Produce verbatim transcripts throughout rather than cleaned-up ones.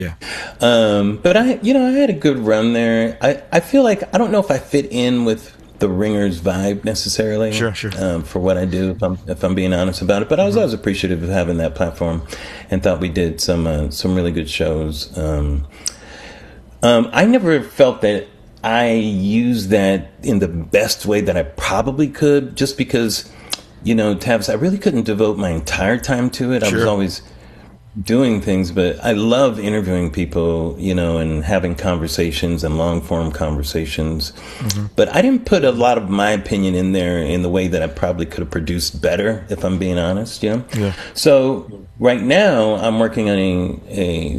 Yeah. Um, but I, you know, I had a good run there. I, I feel like, I don't know if I fit in with the Ringers vibe necessarily. Sure, sure. Um, for what I do, if I'm, if I'm being honest about it. But I was Mm-hmm. always appreciative of having that platform and thought we did some, uh, some really good shows. Um, um, I never felt that I used that in the best way that I probably could, just because, you know, Tavis, I really couldn't devote my entire time to it. Sure. I was always doing things, but I love interviewing people, you know, and having conversations and long form conversations. Mm-hmm. But I didn't put a lot of my opinion in there in the way that I probably could have produced better, if I'm being honest, you know? Yeah. So right now I'm working on a, a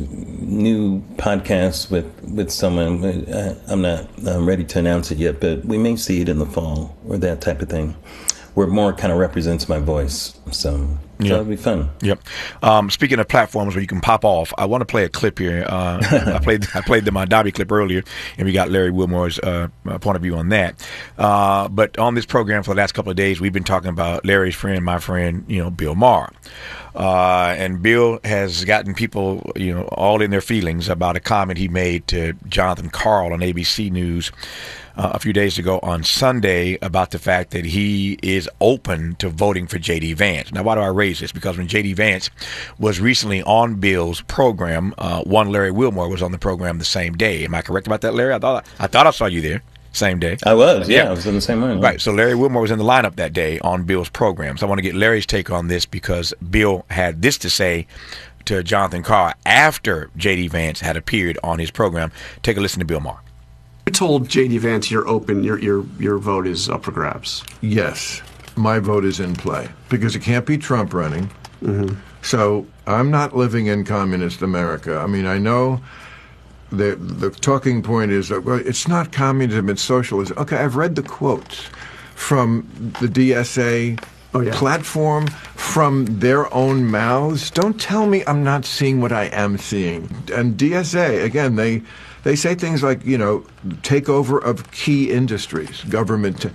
new podcast with, with someone. I, I'm not I'm ready to announce it yet, but we may see it in the fall or that type of thing, where it more kind of represents my voice. So, yeah. so it'll be fun. Yep. Um, speaking of platforms where you can pop off, I want to play a clip here. Uh, I played I played the Mondavi clip earlier, and we got Larry Wilmore's uh, point of view on that. Uh, but on this program for the last couple of days, we've been talking about Larry's friend, my friend, you know, Bill Maher. Uh, and Bill has gotten people, you know, all in their feelings about a comment he made to Jonathan Karl on A B C News uh, a few days ago on Sunday about the fact that he is open to voting for J D. Vance. Now, why do I raise this? Because when J D. Vance was recently on Bill's program, uh, one Larry Wilmore was on the program the same day. Am I correct about that, Larry? I thought I thought I saw you there. Same day. I was, yeah, yeah. I was in the same one. Right, so Larry Wilmore was in the lineup that day on Bill's program. So I want to get Larry's take on this because Bill had this to say to Jonathan Karl after J D. Vance had appeared on his program. Take a listen to Bill Maher. You told J D. Vance you're open, your your your vote is up for grabs. Yes, my vote is in play because it can't be Trump running. Mm-hmm. So I'm not living in communist America. I mean, I know the the talking point is that, well, it's not communism, it's socialism. Okay, I've read the quotes from the D S A oh, yeah. platform, from their own mouths. Don't tell me I'm not seeing what I am seeing. And D S A, again, they they say things like, you know, takeover of key industries, government. T-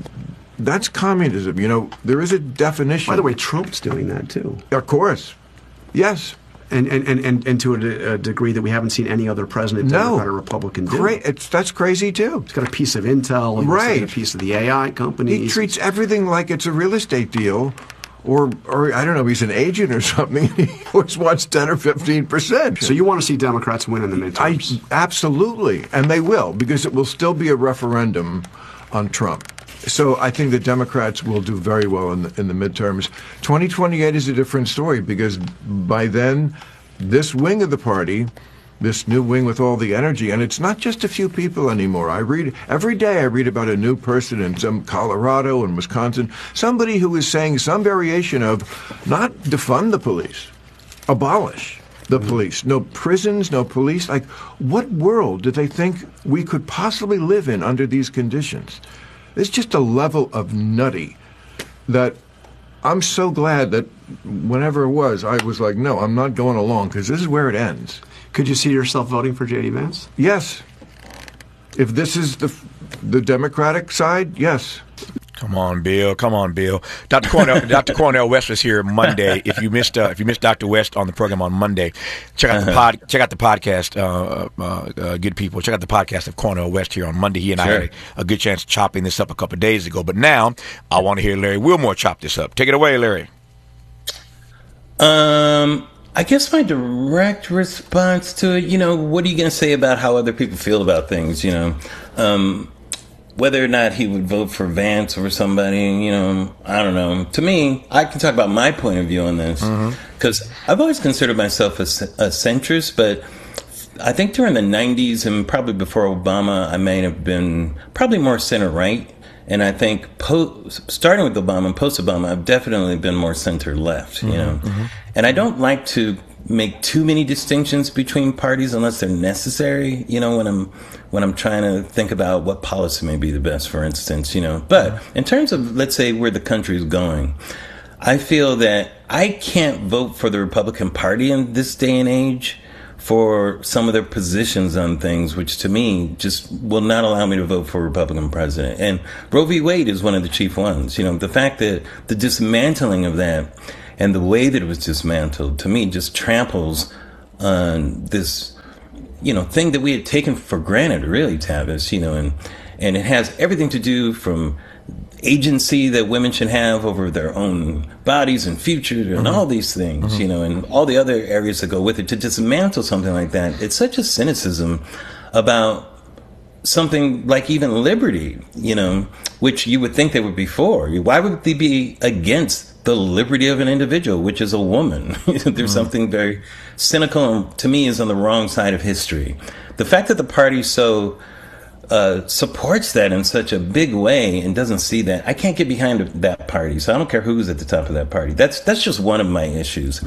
that's communism. You know, there is a definition. By the way, Trump's doing that too. Of course. Yes. And and, and, and, and to a, de- a degree that we haven't seen any other president, no. Democrat or Republican, do. Cra- it's, that's crazy, too. He's got a piece of Intel. He's right. got a piece of the A I company. He treats everything like it's a real estate deal. Or, or I don't know, he's an agent or something. He always wants ten or fifteen percent. So you want to see Democrats win in the midterms? I, absolutely. And they will, because it will still be a referendum on Trump. So I think the Democrats will do very well in the, in the midterms. twenty twenty-eight is a different story, because by then, this wing of the party, this new wing with all the energy, and it's not just a few people anymore. I read every day I read about a new person in some Colorado and Wisconsin, somebody who is saying some variation of not defund the police, abolish the police. No prisons, no police. Like, what world do they think we could possibly live in under these conditions? It's just a level of nutty that I'm so glad that whenever it was, I was like, no, I'm not going along, because this is where it ends. Could you see yourself voting for J D. Vance? Yes. If this is the the Democratic side, yes. Come on, Bill. Come on, Bill. Doctor Cornell, Doctor Cornell West was here Monday. If you missed, uh, if you missed Doctor West on the program on Monday, check out the pod. Check out the podcast. Uh, uh, uh, good people, check out the podcast of Cornell West here on Monday. He and sure. I had a, a good chance of chopping this up a couple of days ago. But now I want to hear Larry Wilmore chop this up. Take it away, Larry. Um. I guess my direct response to it, you know, what are you going to say about how other people feel about things, you know? Um, whether or not he would vote for Vance or somebody, you know, I don't know. To me, I can talk about my point of view on this, because mm-hmm. I've always considered myself a, a centrist, but I think during the nineties and probably before Obama, I may have been probably more center-right. And I think po- starting with Obama and post-Obama, I've definitely been more center-left, you mm-hmm, know. Mm-hmm. And I don't like to make too many distinctions between parties unless they're necessary, you know, when I'm when I'm trying to think about what policy may be the best, for instance, you know. But in terms of, let's say, where the country is going, I feel that I can't vote for the Republican Party in this day and age for some of their positions on things, which to me just will not allow me to vote for a Republican president. And Roe v. Wade is one of the chief ones. You know, the fact that the dismantling of that and the way that it was dismantled, to me, just tramples on this you know, thing that we had taken for granted, really, Tavis, you know, and, and it has everything to do from agency that women should have over their own bodies and future and mm-hmm. all these things, mm-hmm. you know, and all the other areas that go with it. To dismantle something like that, it's such a cynicism about something like even liberty, you know, which you would think they would be for. Why would they be against the liberty of an individual, which is a woman? There's mm-hmm. something very cynical and, to me, is on the wrong side of history. The fact that the party so uh, supports that in such a big way and doesn't see that, I can't get behind that party. So I don't care who's at the top of that party. That's that's just one of my issues.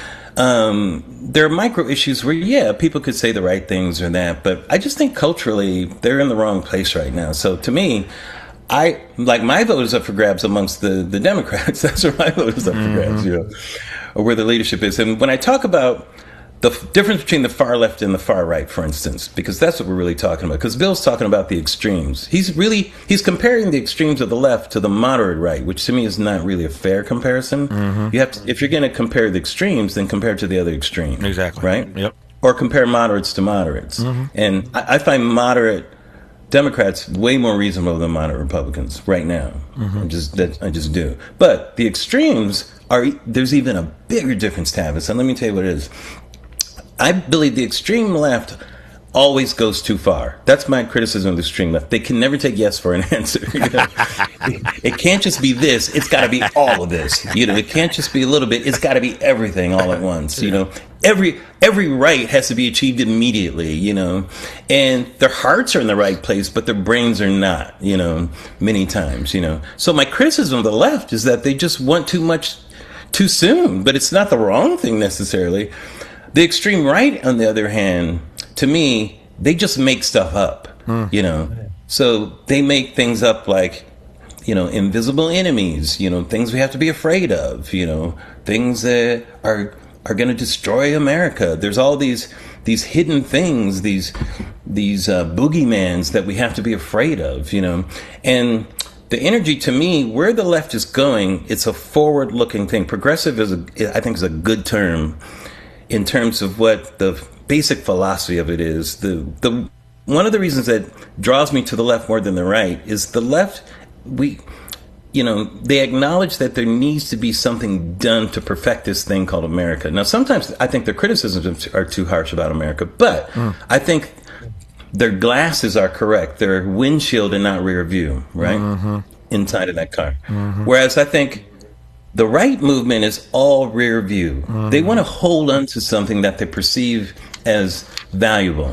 Um, there are micro issues where, yeah, people could say the right things or that, but I just think culturally they're in the wrong place right now. So to me, I like my vote is up for grabs amongst the, the Democrats. That's where my vote is up mm-hmm. for grabs, you know, or where the leadership is. And when I talk about the f- difference between the far left and the far right, for instance, because that's what we're really talking about, because Bill's talking about the extremes. He's really, he's comparing the extremes of the left to the moderate right, which to me is not really a fair comparison. Mm-hmm. You have to, if you're going to compare the extremes, then compare to the other extreme. Exactly. Right? Yep. Or compare moderates to moderates. Mm-hmm. And I, I find moderate Democrats way more reasonable than moderate Republicans right now. Mm-hmm. I just that I just do. But the extremes are, there's even a bigger difference, Tavis, and let me tell you what it is. I believe the extreme left always goes too far. That's my criticism of the extreme left. They can never take yes for an answer. You know? it, it can't just be this. It's got to be all of this. You know, it can't just be a little bit. It's got to be everything all at once. You know, every every right has to be achieved immediately. You know, and their hearts are in the right place, but their brains are not. You know, many times. You know, so my criticism of the left is that they just want too much too soon. But it's not the wrong thing necessarily. The extreme right, on the other hand, to me, they just make stuff up, hmm. you know. So they make things up like, you know, invisible enemies, you know, things we have to be afraid of, you know, things that are are going to destroy America. There's all these these hidden things, these these uh, boogeyman's that we have to be afraid of, you know. And the energy, to me, where the left is going, it's a forward-looking thing. Progressive is, a, I think, is a good term in terms of what the basic philosophy of it is. The the one of the reasons that draws me to the left more than the right is the left, we, you know, they acknowledge that there needs to be something done to perfect this thing called America. Now, sometimes I think their criticisms are too harsh about America, but mm. I think their glasses are correct. They're windshield and not rear view, right? Mm-hmm. Inside of that car. Mm-hmm. Whereas I think the right movement is all rear view. Mm-hmm. They want to hold on to something that they perceive as valuable.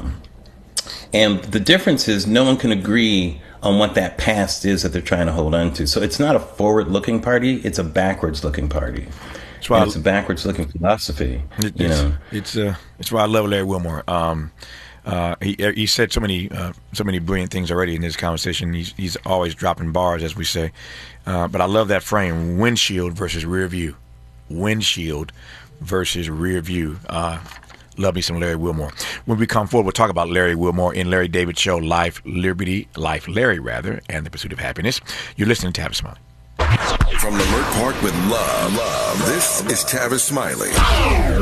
And the difference is no one can agree on what that past is that they're trying to hold on to. So it's not a forward-looking party, it's a backwards-looking party. It's, why it's a backwards-looking philosophy. It, you it's, know, it's uh, it's why I love Larry Wilmore. Um, uh, he he said so many uh, so many brilliant things already in this conversation. He's he's always dropping bars, as we say. Uh, but I love that frame: windshield versus rear view. Windshield versus rear view. Uh, love me some Larry Wilmore. When we come forward, we'll talk about Larry Wilmore in Larry David Show, Life, Liberty, Life, Larry, rather, and the Pursuit of Happiness. You're listening to Tavis Smiley. From Leimert Park with love, love. This is Tavis Smiley.